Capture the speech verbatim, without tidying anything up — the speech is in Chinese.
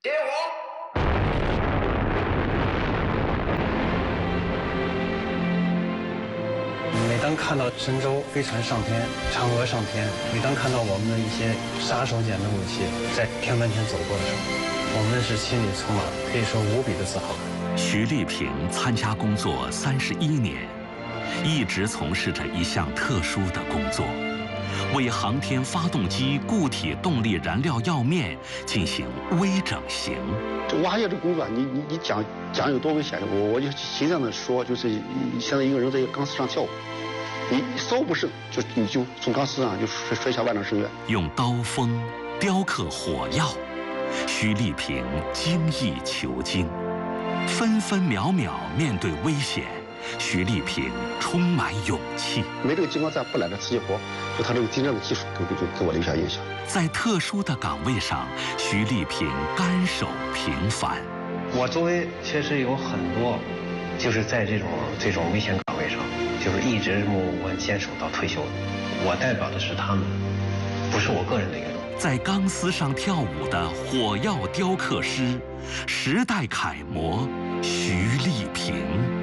接火！ 每当看到神舟飞船上天，嫦娥上天，每当看到我们的一些杀手锏的武器在天门前走过的时候，我们是心里充满可以说无比的自豪。 徐丽萍参加工作三十一年，一直从事着一项特殊的工作，为航天发动机固体动力燃料药面进行微整形。 这挖掘这工作，你你你讲讲有多危险？我我就形象的说，就是现在一个人在一个钢丝上跳舞，你稍不慎就你就从钢丝上就摔摔下万丈深渊。 用刀锋雕刻火药，徐丽萍精益求精，分分秒秒面对危险，徐丽萍充满勇气。 没这个激光站不揽这瓷器活，就他这个精湛的技术给给给我留下印象。 在特殊的岗位上，徐丽萍甘守平凡。 我周围确实有很多，就是在这种这种危险岗位上，就是一直默默坚守到退休的。我代表的是他们，不是我个人的愿望。 在钢丝上跳舞的火药雕刻师，时代楷模徐丽萍。